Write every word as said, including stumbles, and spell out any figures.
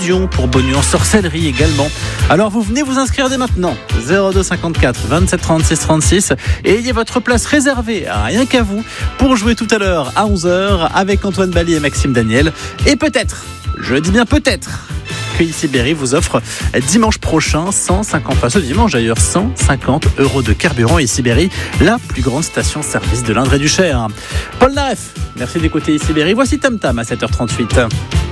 diffusion pour Bonne Nuit en sorcellerie également. Alors vous venez vous inscrire dès maintenant, zéro deux cinquante-quatre vingt-sept trente-six trente-six, et ayez votre place réservée, rien qu'à vous, pour jouer tout à l'heure à onze heures avec Antoine Bally et Maxime Daniel. Et peut-être, je dis bien peut-être, que Ici Berry vous offre dimanche prochain cent cinquante, enfin ce dimanche d'ailleurs, cent cinquante euros de carburant. Ici Berry, la plus grande station-service de l'Indre et du Cher. Paul Naref, merci d'écouter Ici Berry. Voici Tam Tam à sept heures trente-huit.